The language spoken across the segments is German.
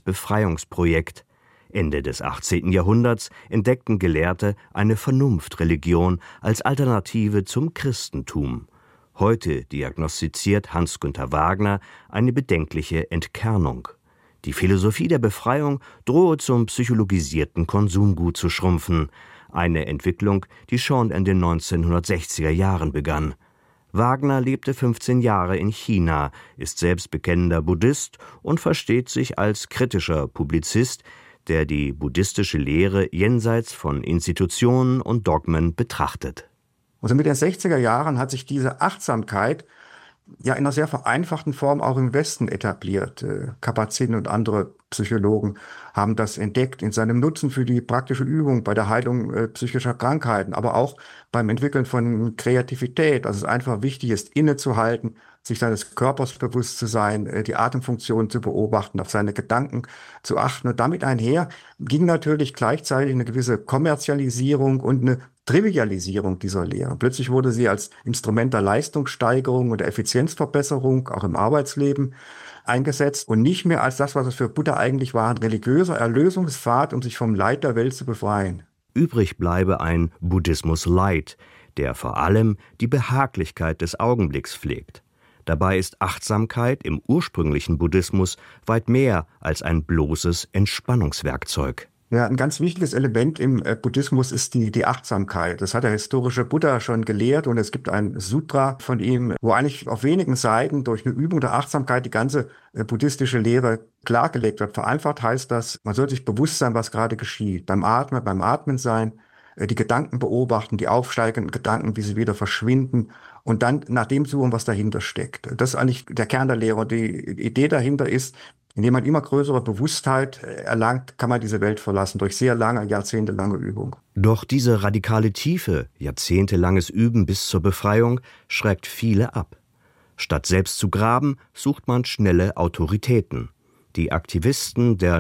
Befreiungsprojekt. Ende des 18. Jahrhunderts entdeckten Gelehrte eine Vernunftreligion als Alternative zum Christentum. Heute diagnostiziert Hans-Günther Wagner eine bedenkliche Entkernung. Die Philosophie der Befreiung drohe zum psychologisierten Konsumgut zu schrumpfen. Eine Entwicklung, die schon in den 1960er Jahren begann. Wagner lebte 15 Jahre in China, ist selbst bekennender Buddhist und versteht sich als kritischer Publizist, der die buddhistische Lehre jenseits von Institutionen und Dogmen betrachtet. Also mit den 60er Jahren hat sich diese Achtsamkeit ja in einer sehr vereinfachten Form auch im Westen etabliert. Kabat-Zinn und andere Psychologen haben das entdeckt in seinem Nutzen für die praktische Übung bei der Heilung psychischer Krankheiten, aber auch beim Entwickeln von Kreativität. Also es einfach wichtig ist, innezuhalten, sich seines Körpers bewusst zu sein, die Atemfunktion zu beobachten, auf seine Gedanken zu achten. Und damit einher ging natürlich gleichzeitig eine gewisse Kommerzialisierung und eine Trivialisierung dieser Lehre. Plötzlich wurde sie als Instrument der Leistungssteigerung und der Effizienzverbesserung auch im Arbeitsleben eingesetzt und nicht mehr als das, was es für Buddha eigentlich war, ein religiöser Erlösungspfad, um sich vom Leid der Welt zu befreien. Übrig bleibe ein Buddhismus Light, der vor allem die Behaglichkeit des Augenblicks pflegt. Dabei ist Achtsamkeit im ursprünglichen Buddhismus weit mehr als ein bloßes Entspannungswerkzeug. Ja, ein ganz wichtiges Element im Buddhismus ist die Achtsamkeit. Das hat der historische Buddha schon gelehrt und es gibt ein Sutra von ihm, wo eigentlich auf wenigen Seiten durch eine Übung der Achtsamkeit die ganze buddhistische Lehre klargelegt wird. Vereinfacht heißt das, man soll sich bewusst sein, was gerade geschieht. Beim Atmen sein, die Gedanken beobachten, die aufsteigenden Gedanken, wie sie wieder verschwinden und dann nach dem suchen, was dahinter steckt. Das ist eigentlich der Kern der Lehre. Die Idee dahinter ist, indem man immer größere Bewusstheit erlangt, kann man diese Welt verlassen, durch sehr lange, jahrzehntelange Übung. Doch diese radikale Tiefe, jahrzehntelanges Üben bis zur Befreiung, schreckt viele ab. Statt selbst zu graben, sucht man schnelle Autoritäten. Die Aktivisten der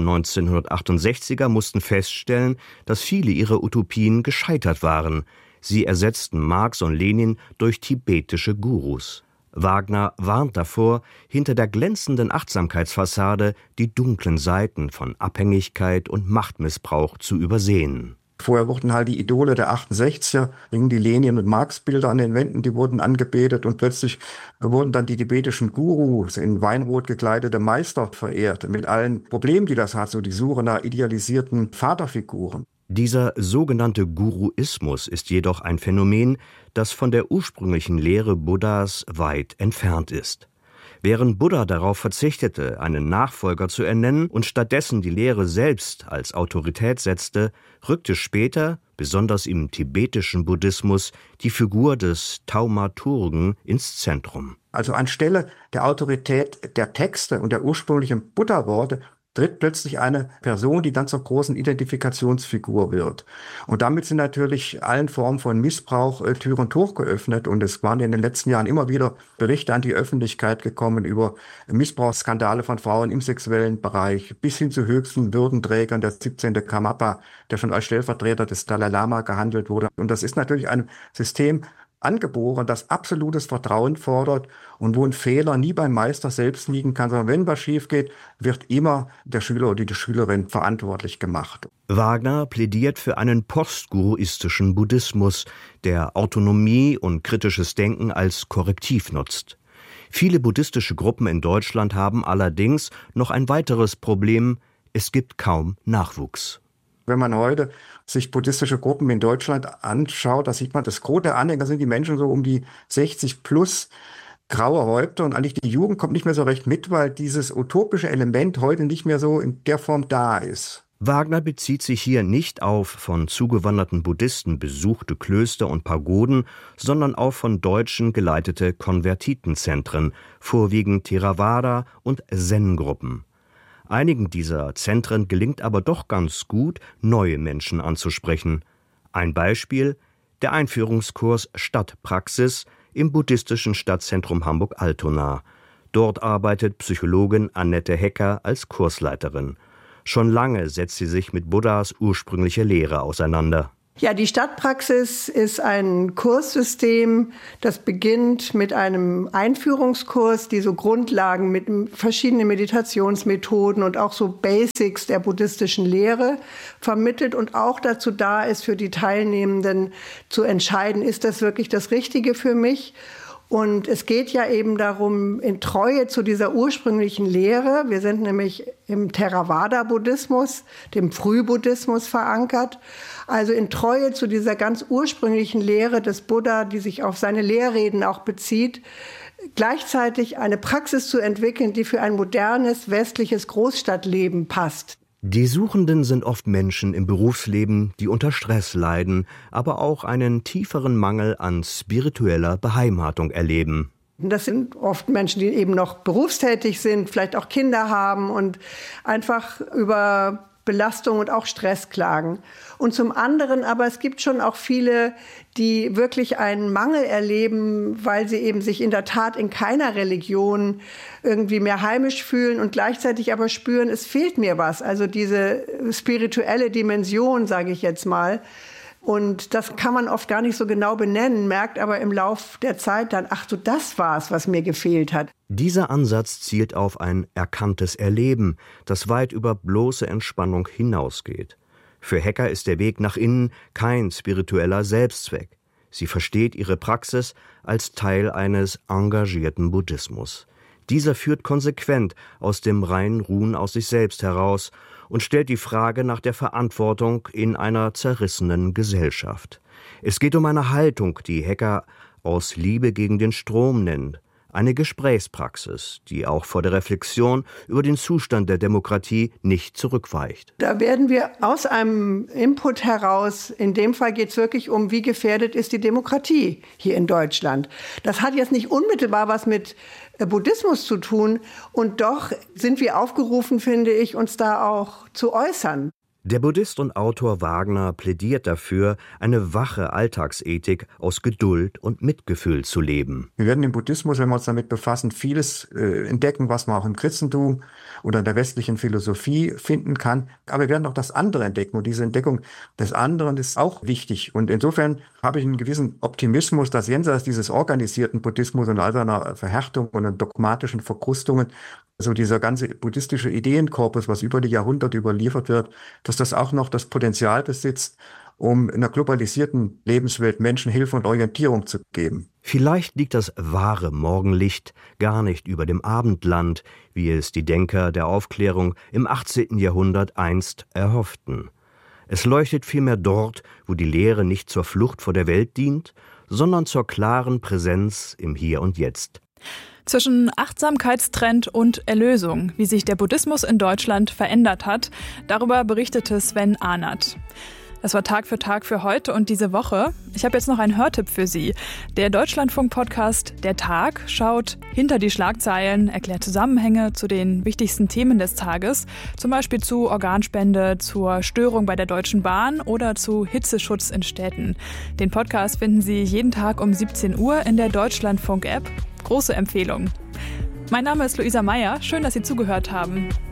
1968er mussten feststellen, dass viele ihrer Utopien gescheitert waren. Sie ersetzten Marx und Lenin durch tibetische Gurus. Wagner warnt davor, hinter der glänzenden Achtsamkeitsfassade die dunklen Seiten von Abhängigkeit und Machtmissbrauch zu übersehen. Vorher wurden halt die Idole der 68er, die Lenin- und Marx-Bilder an den Wänden, die wurden angebetet und plötzlich wurden dann die tibetischen Gurus in weinrot gekleidete Meister verehrt, mit allen Problemen, die das hat, so die Suche nach idealisierten Vaterfiguren. Dieser sogenannte Guruismus ist jedoch ein Phänomen, das von der ursprünglichen Lehre Buddhas weit entfernt ist. Während Buddha darauf verzichtete, einen Nachfolger zu ernennen und stattdessen die Lehre selbst als Autorität setzte, rückte später, besonders im tibetischen Buddhismus, die Figur des Thaumaturgen ins Zentrum. Also anstelle der Autorität der Texte und der ursprünglichen Buddha-Worte tritt plötzlich eine Person, die dann zur großen Identifikationsfigur wird. Und damit sind natürlich allen Formen von Missbrauch Tür und Tor geöffnet. Und es waren in den letzten Jahren immer wieder Berichte an die Öffentlichkeit gekommen über Missbrauchsskandale von Frauen im sexuellen Bereich, bis hin zu höchsten Würdenträgern, der 17. Karmapa, der schon als Stellvertreter des Dalai Lama gehandelt wurde. Und das ist natürlich ein System angeboren, das absolutes Vertrauen fordert und wo ein Fehler nie beim Meister selbst liegen kann, sondern wenn was schief geht, wird immer der Schüler oder die Schülerin verantwortlich gemacht. Wagner plädiert für einen postguruistischen Buddhismus, der Autonomie und kritisches Denken als Korrektiv nutzt. Viele buddhistische Gruppen in Deutschland haben allerdings noch ein weiteres Problem: es gibt kaum Nachwuchs. Wenn man heute sich buddhistische Gruppen in Deutschland anschaut, da sieht man, das Gros der Anhänger sind die Menschen so um die 60 plus, graue Häupter, und eigentlich die Jugend kommt nicht mehr so recht mit, weil dieses utopische Element heute nicht mehr so in der Form da ist. Wagner bezieht sich hier nicht auf von zugewanderten Buddhisten besuchte Klöster und Pagoden, sondern auf von Deutschen geleitete Konvertitenzentren, vorwiegend Theravada- und Zen-Gruppen. Einigen dieser Zentren gelingt aber doch ganz gut, neue Menschen anzusprechen. Ein Beispiel: der Einführungskurs Stadtpraxis im buddhistischen Stadtzentrum Hamburg-Altona. Dort arbeitet Psychologin Annette Hecker als Kursleiterin. Schon lange setzt sie sich mit Buddhas ursprünglicher Lehre auseinander. Ja, die Stadtpraxis ist ein Kurssystem, das beginnt mit einem Einführungskurs, die so Grundlagen mit verschiedenen Meditationsmethoden und auch so Basics der buddhistischen Lehre vermittelt und auch dazu da ist, für die Teilnehmenden zu entscheiden, ist das wirklich das Richtige für mich? Und es geht ja eben darum, in Treue zu dieser ursprünglichen Lehre, wir sind nämlich im Theravada-Buddhismus, dem Frühbuddhismus verankert, also in Treue zu dieser ganz ursprünglichen Lehre des Buddha, die sich auf seine Lehrreden auch bezieht, gleichzeitig eine Praxis zu entwickeln, die für ein modernes westliches Großstadtleben passt. Die Suchenden sind oft Menschen im Berufsleben, die unter Stress leiden, aber auch einen tieferen Mangel an spiritueller Beheimatung erleben. Das sind oft Menschen, die eben noch berufstätig sind, vielleicht auch Kinder haben und einfach über Belastung und auch Stress klagen. Und zum anderen, aber es gibt schon auch viele, die wirklich einen Mangel erleben, weil sie eben sich in der Tat in keiner Religion irgendwie mehr heimisch fühlen und gleichzeitig aber spüren, es fehlt mir was. Also diese spirituelle Dimension, sage ich jetzt mal. Und das kann man oft gar nicht so genau benennen, merkt aber im Lauf der Zeit dann, ach so, das war's, was mir gefehlt hat. Dieser Ansatz zielt auf ein erkanntes Erleben, das weit über bloße Entspannung hinausgeht. Für Hecker ist der Weg nach innen kein spiritueller Selbstzweck. Sie versteht ihre Praxis als Teil eines engagierten Buddhismus. Dieser führt konsequent aus dem reinen Ruhen aus sich selbst heraus und stellt die Frage nach der Verantwortung in einer zerrissenen Gesellschaft. Es geht um eine Haltung, die Hecker aus Liebe gegen den Strom nennt. Eine Gesprächspraxis, die auch vor der Reflexion über den Zustand der Demokratie nicht zurückweicht. Da werden wir aus einem Input heraus, in dem Fall geht es wirklich um, wie gefährdet ist die Demokratie hier in Deutschland. Das hat jetzt nicht unmittelbar was mit Buddhismus zu tun und doch sind wir aufgerufen, finde ich, uns da auch zu äußern. Der Buddhist und Autor Wagner plädiert dafür, eine wache Alltagsethik aus Geduld und Mitgefühl zu leben. Wir werden im Buddhismus, wenn wir uns damit befassen, vieles entdecken, was man auch im Christentum oder in der westlichen Philosophie finden kann. Aber wir werden auch das andere entdecken. Und diese Entdeckung des anderen ist auch wichtig. Und insofern habe ich einen gewissen Optimismus, dass jenseits dieses organisierten Buddhismus und all seiner Verhärtung und dogmatischen Verkrustungen, also dieser ganze buddhistische Ideenkorpus, was über die Jahrhunderte überliefert wird, dass das auch noch das Potenzial besitzt, um in einer globalisierten Lebenswelt Menschen Hilfe und Orientierung zu geben. Vielleicht liegt das wahre Morgenlicht gar nicht über dem Abendland, wie es die Denker der Aufklärung im 18. Jahrhundert einst erhofften. Es leuchtet vielmehr dort, wo die Lehre nicht zur Flucht vor der Welt dient, sondern zur klaren Präsenz im Hier und Jetzt. Zwischen Achtsamkeitstrend und Erlösung, wie sich der Buddhismus in Deutschland verändert hat, darüber berichtete Sven Arnert. Das war Tag für heute und diese Woche. Ich habe jetzt noch einen Hörtipp für Sie. Der Deutschlandfunk-Podcast Der Tag schaut hinter die Schlagzeilen, erklärt Zusammenhänge zu den wichtigsten Themen des Tages, zum Beispiel zu Organspende, zur Störung bei der Deutschen Bahn oder zu Hitzeschutz in Städten. Den Podcast finden Sie jeden Tag um 17 Uhr in der Deutschlandfunk-App. Große Empfehlung. Mein Name ist Luisa Meyer. Schön, dass Sie zugehört haben.